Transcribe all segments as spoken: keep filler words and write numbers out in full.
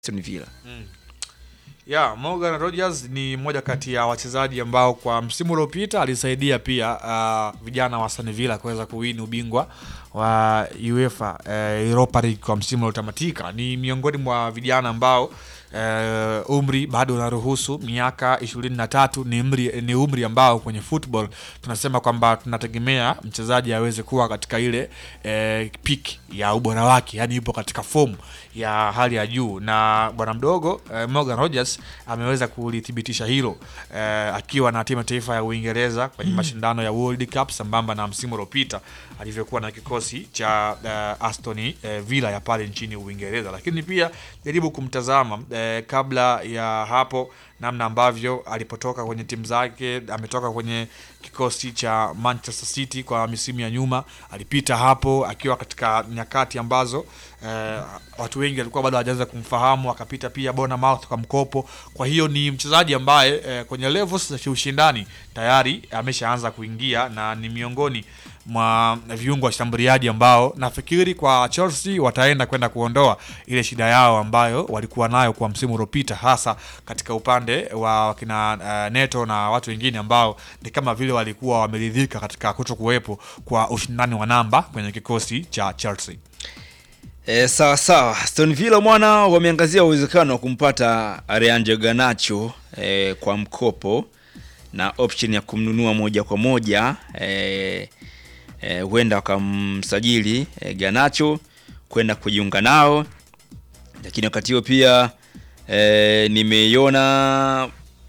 Aston Villa. Mm. Yeah, Morgan Rogers ni mmoja kati ya wachezaji ambao kwa msimu uliopita alisaidia pia uh, vijana wa Aston Villa kuweza kuwin ubingwa wa UEFA uh, Europa League kwa msimu uliotamatika. Ni miongoni mwa vijana ambao uh, umri bado unaruhusu miaka ishirini na tatu. Ni umri ni umri ambao kwenye football tunasema kwamba tunategemea mchezaji aweze kuwa katika ile uh, peak ya ubora wake, yani yupo katika form ya hali ya juu, na bwana mdogo uh, Morgan Rogers ameweza kulithibitisha hilo uh, akiwa na timu taifa ya Uingereza kwenye mashindano ya World Cup sambamba na msimu uliopita alivyokuwa na kikosi cha uh, Aston uh, Villa ya pale nchini Uingereza. Lakini pia jaribu kumtazama uh, kabla ya hapo namna ambavyo alipotoka kwenye timu zake, ametoka kwenye kikosi cha Manchester City kwa misimu ya nyuma, alipita hapo akiwa katika nyakati ambazo eh, watu wengi walikuwa bado hawajaanza kumfahamu, akapita pia Bournemouth kwa mkopo. Kwa hiyo ni mchezaji ambaye eh, kwenye levels za ushindani tayari ameshaanza kuingia na ni miongoni mwa viungo wa shambuliaji ambao nafikiri kwa Chelsea wataenda kwenda kuondoa ile shida yao ambayo walikuwa nayo kwa msimu uliopita, hasa katika upande wa kina uh, Neto na watu wengine ambao ni kama vile walikuwa wameridhika katika kutokuwepo kwa ushindani wa namba kwenye kikosi cha Chelsea. E, sawa sawa. Aston Villa mwana wameangazia uwezekano wa kumpata Arianjo Garnacho e, kwa mkopo na option ya kumnunua moja kwa moja. Eh eh huenda wakamsajili eh, Garnacho kwenda kujiunga nao. Lakini wakati huo pia eh, nimeiona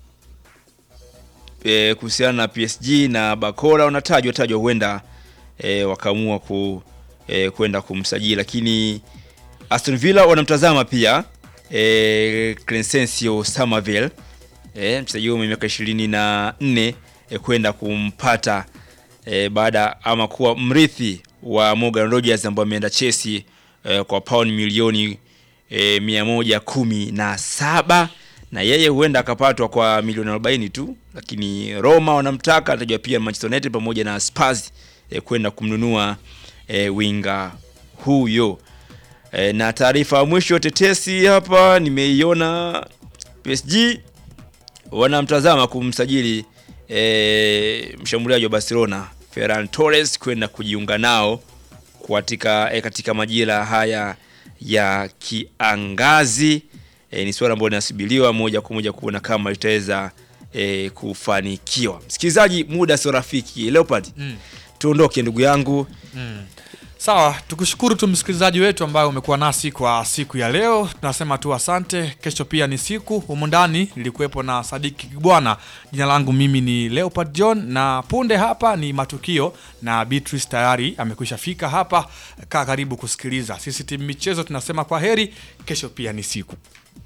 eh, kuhusiana na P S G na Bakora unatajwa tajwa huenda eh, wakaamua ku eh, kwenda kumsajili. Lakini Aston Villa wanamtazama pia eh, Crescencio Somerville eh, mchezaji wa miaka ishirini na nne eh, kwenda kumpata eh, baada ama kuwa mrithi wa Morgan Rogers ambaye ameenda Chelsea eh, kwa pound milioni eh, mia moja kumi na saba, na yeye huenda akapatwa kwa milioni arobaini tu. Lakini Roma wanamtaka, atajua pia Manchester United pamoja na Spurs eh, kwenda kumnunua eh, winga huyo. E, na taarifa ya mwisho tetesi hapa nimeiona P S G wanamtazama kumsajili e, mshambuliaji wa Barcelona Ferran Torres kwenda kujiunga nao katika e, katika majira haya ya kiangazi. E, ni swala ambalo linasubiriwa moja kwa moja kuona kama litaweza e, kufanikiwa. Msikilizaji, muda sio rafiki. Leopard, mm. tuondoke ndugu yangu. Mm. Sawa, tukushukuru tu msikilizaji wetu ambaye umekuwa nasi kwa siku ya leo. Tunasema tu asante. Kesho pia ni siku. Humu ndani nilikuwepo na Sadiki Kibwana. Jina langu mimi ni Leopard John, na punde hapa ni matukio na Beatrice tayari amekwisha fika hapa. Kaa karibu kusikiliza. Sisi timu michezo tunasema kwa heri. Kesho pia ni siku.